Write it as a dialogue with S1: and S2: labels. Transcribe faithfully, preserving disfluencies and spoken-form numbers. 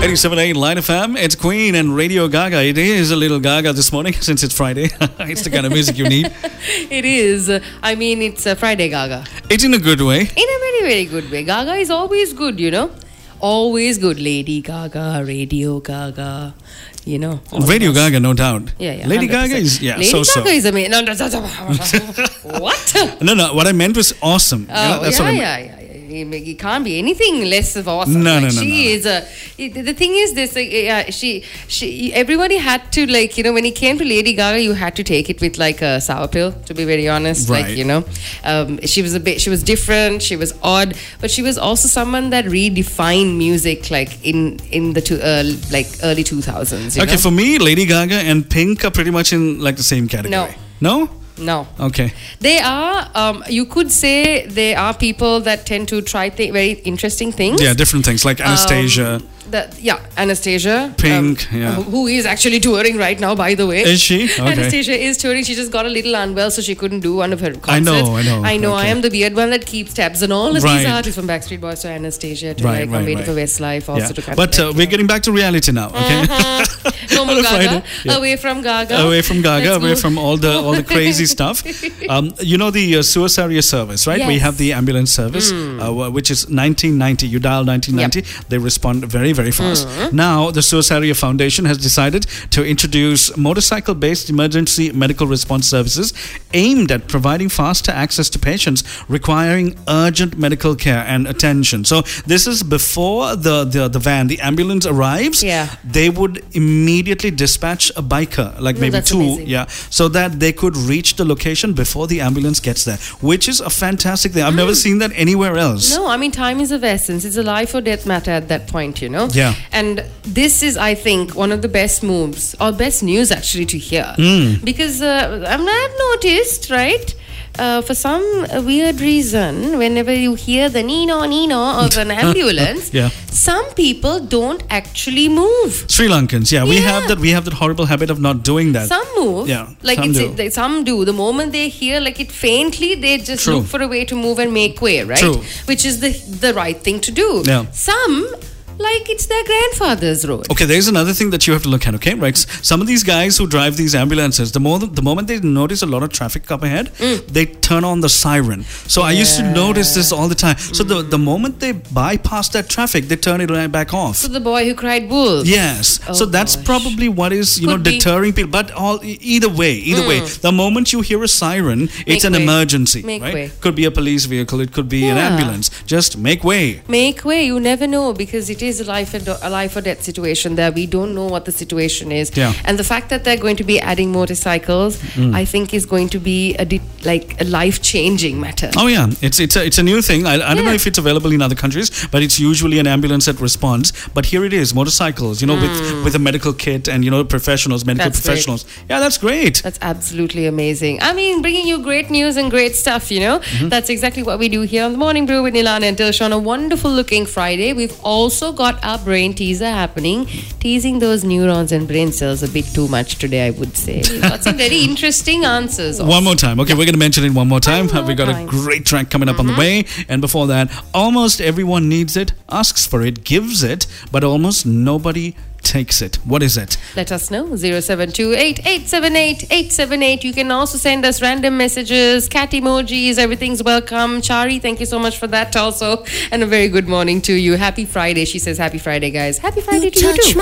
S1: eighty-seven point eight Line F M. It's Queen and Radio Gaga. It is a little Gaga this morning since it's Friday. It's the kind of music you need.
S2: It is. I mean, it's a Friday Gaga.
S1: It's in a good way.
S2: In a very, very good way. Gaga is always good, you know. Always good. Lady Gaga, Radio Gaga, you know.
S1: Radio Gaga, no doubt.
S2: Yeah, yeah.
S1: Lady
S2: one hundred percent.
S1: Gaga is, yeah,
S2: Lady
S1: so,
S2: Gaga
S1: so.
S2: is amazing. No, no, no, no. What?
S1: No, no, what I meant was awesome.
S2: Oh,
S1: You know, that's
S2: yeah,
S1: what I meant.
S2: yeah, yeah. It can't be anything less of awesome.
S1: No,
S2: like
S1: no, no,
S2: She
S1: no.
S2: is a. It, the thing is this. Like, yeah, she, she. Everybody had to like you know when it came to Lady Gaga, you had to take it with like a sour pill. To be very honest,
S1: Right.
S2: like you know, um, she was a bit. She was different. She was odd, but she was also someone that redefined music, like in in the two, uh, like early two thousands.
S1: Okay,
S2: know?
S1: for me, Lady Gaga and Pink are pretty much in like the same category. No?
S2: No.
S1: Okay.
S2: They are, um, you could say they are people that tend to try th- very interesting things.
S1: Yeah, different things like Anastasia.
S2: Um, the, yeah, Anastasia.
S1: Pink,
S2: um,
S1: yeah.
S2: Who, who is actually touring right now, by the way.
S1: Is she? Okay.
S2: Anastasia is touring. She just got a little unwell, so she couldn't do one of her concerts.
S1: I know, I know.
S2: I know. I
S1: Okay.
S2: am the weird one that keeps tabs on all of
S1: Right.
S2: these artists from Backstreet Boys to Anastasia to
S1: Right,
S2: like
S1: right,
S2: I'm waiting
S1: right.
S2: for Westlife also
S1: Yeah.
S2: to come.
S1: But uh, we're getting back to reality now, okay?
S2: no more
S1: on a
S2: Gaga.
S1: Friday. Yeah.
S2: Away from Gaga.
S1: Away from Gaga,
S2: Let's
S1: away
S2: move.
S1: from all the all the crazy stuff. Um, you know the uh, Suasaria service, right? We
S2: Yes.
S1: have the ambulance service, uh, wh- which is nineteen ninety. You dial nineteen ninety, they respond very, very fast. Now, the Suasaria Foundation has decided to introduce motorcycle-based emergency medical response services aimed at providing faster access to patients requiring urgent medical care and attention. So this is before the, the, the van, the ambulance arrives.
S2: Yeah.
S1: They would immediately dispatch a biker, like
S2: No,
S1: maybe
S2: that's
S1: two,
S2: amazing.
S1: yeah, so that they could reach the location before the ambulance gets there, which is a fantastic thing. I've never seen that anywhere else.
S2: No, I mean, time is of essence. It's a life or death matter at that point, you know?
S1: Yeah.
S2: And this is, I think, one of the best moves, or best news actually to hear.
S1: Mm.
S2: Because uh, I've I've noticed, right? Uh, for some weird reason, whenever you hear the nino nino of an ambulance,
S1: Yeah.
S2: some people don't actually move.
S1: Sri Lankans, yeah, we
S2: Yeah.
S1: have that. We have that horrible habit of not doing that.
S2: Some move,
S1: Yeah,
S2: like
S1: some
S2: it's
S1: do.
S2: they, some do. The moment they hear like it faintly, they just
S1: True.
S2: look for a way to move and make way, right?
S1: True.
S2: Which is the the right thing to do.
S1: Yeah.
S2: Some like it's their grandfather's road.
S1: Okay, there's another thing that you have to look at, okay? Right, s- some of these guys who drive these ambulances, the more the moment they notice a lot of traffic up ahead, they turn on the siren. So I used to notice this all the time. So the, the moment they bypass that traffic, they turn it right back off.
S2: So the boy who cried wolf.
S1: Yes.
S2: Oh,
S1: so that's
S2: gosh.
S1: probably what is, you know,
S2: Could be.
S1: deterring people. But all e- either way, either way, the moment you hear a siren, it's
S2: Make
S1: an
S2: way.
S1: emergency,
S2: Make
S1: right?
S2: way.
S1: Could be a police vehicle, it could be an
S2: Yeah.
S1: ambulance. Just make way.
S2: Make way. You never know because it is a life and a life or death situation there. We don't know what the situation is.
S1: Yeah.
S2: And the fact that they're going to be adding motorcycles, I think, is going to be a di- like a life changing matter.
S1: Oh yeah, it's it's a, it's a new thing. I, I don't know
S2: Yeah.
S1: if it's available in other countries, but it's usually an ambulance that responds. But here it is, motorcycles, you know, with with a medical kit and you know professionals, medical
S2: That's great.
S1: professionals. Yeah, that's great.
S2: That's absolutely amazing. I mean, bringing you great news and great stuff, you know. That's exactly what we do here on the Morning Brew with Nilan and Tilsh on a wonderful looking Friday. We've also got our brain teaser happening, teasing those neurons and brain cells a bit too much today, I would say. We've got some very interesting answers. Also.
S1: One more time. Okay, we're going to mention it one more time.
S2: One more
S1: we got
S2: time.
S1: a great track coming up on the way. And before that, almost everyone needs it, asks for it, gives it, but almost nobody takes it. What is it?
S2: Let us know. zero seven two eight, eight seven eight, eight seven eight. You can also send us random messages, cat emojis. Everything's welcome. Chari, thank you so much for that also. And a very good morning to you. Happy Friday. She says happy Friday, guys. Happy Friday to you too.